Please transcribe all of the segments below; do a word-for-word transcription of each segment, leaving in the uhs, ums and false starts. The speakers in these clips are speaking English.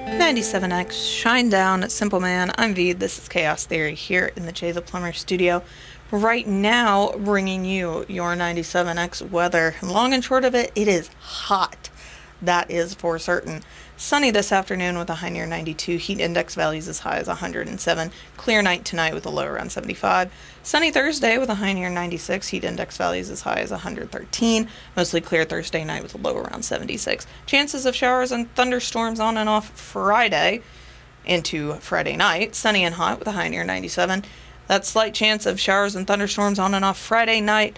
ninety-seven X, Shine Down, Simple Man. I'm V. This is Chaos Theory here in the Jay the Plumber studio. Right now, bringing you your ninety-seven X weather. Long and short of it, it is hot. That is for certain. Sunny this afternoon with a high near ninety-two. Heat index values as high as one hundred seven. Clear night tonight with a low around seventy-five. Sunny Thursday with a high near ninety-six. Heat index values as high as one hundred thirteen. Mostly clear Thursday night with a low around seventy-six. Chances of showers and thunderstorms on and off Friday into Friday night. Sunny and hot with a high near ninety-seven. That slight chance of showers and thunderstorms on and off Friday night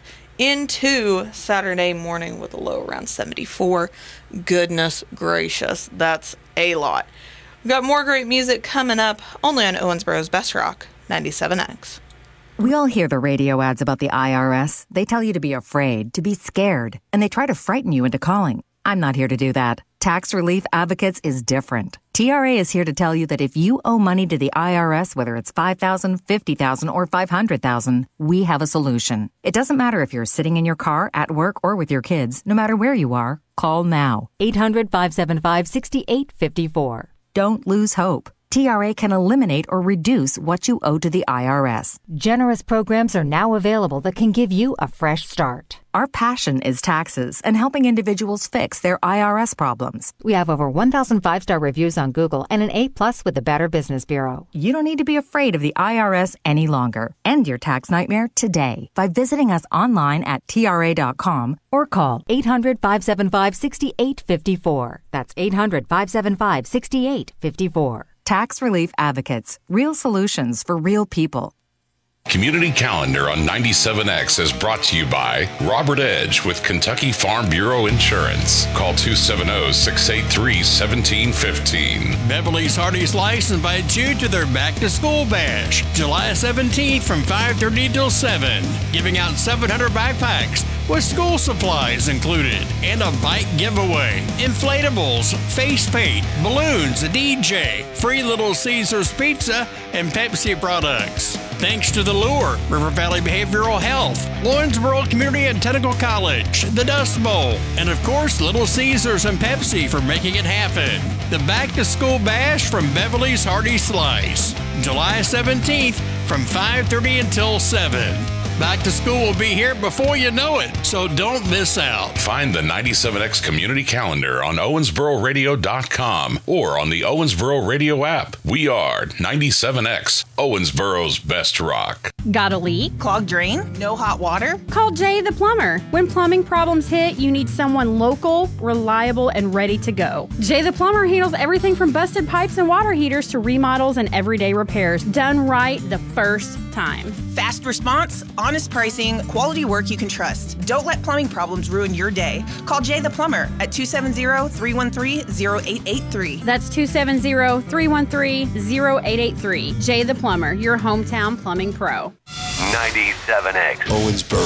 into Saturday morning with a low around seventy-four. Goodness gracious, that's a lot. We've got more great music coming up only on Owensboro's Best Rock, ninety-seven X. We all hear the radio ads about the I R S. They tell you to be afraid, to be scared, and they try to frighten you into calling. I'm not here to do that. Tax Relief Advocates is different. T R A is here to tell you that if you owe money to the I R S, whether it's five thousand dollars, fifty thousand dollars, or five hundred thousand dollars, we have a solution. It doesn't matter if you're sitting in your car, at work, or with your kids. No matter where you are, call now. eight hundred, five seven five, six eight five four. Don't lose hope. T R A can eliminate or reduce what you owe to the I R S. Generous programs are now available that can give you a fresh start. Our passion is taxes and helping individuals fix their I R S problems. We have over one thousand five-star reviews on Google and an A plus with the Better Business Bureau. You don't need to be afraid of the I R S any longer. End your tax nightmare today by visiting us online at T R A dot com or call eight hundred, five seven five, six eight five four. That's eight hundred, five seven five, six eight five four. Tax Relief Advocates. Real solutions for real people. Community Calendar on ninety-seven X is brought to you by Robert Edge with Kentucky Farm Bureau Insurance. Call two seven zero, six eight three, one seven one five. Beverly's Hardy Slice invites you to their Back to School Bash, July seventeenth from five thirty till seven, giving out seven hundred backpacks with school supplies included and a bike giveaway, inflatables, face paint, balloons, a D J, free Little Caesars pizza, and Pepsi products. Thanks to The Lure, River Valley Behavioral Health, Lawrenceburg Community and Technical College, the Dust Bowl, and of course Little Caesars and Pepsi for making it happen. The Back to School Bash from Beverly's Hardy Slice, July seventeenth from five thirty until seven. Back to school will be here before you know it, so don't miss out. Find the ninety-seven X Community Calendar on Owensboro Radio dot com or on the Owensboro Radio app. We are ninety-seven X, Owensboro's Best Rock. Got a leak? Clogged drain? No hot water? Call Jay the Plumber. When plumbing problems hit, you need someone local, reliable, and ready to go. Jay the Plumber handles everything from busted pipes and water heaters to remodels and everyday repairs, done right the first time. Fast response, honest pricing, quality work you can trust. Don't let plumbing problems ruin your day. Call Jay the Plumber at two seven zero, three one three, zero eight eight three. That's two seven zero, three one three, zero eight eight three. Jay the Plumber, your hometown plumbing pro. ninety-seven X, Owensboro.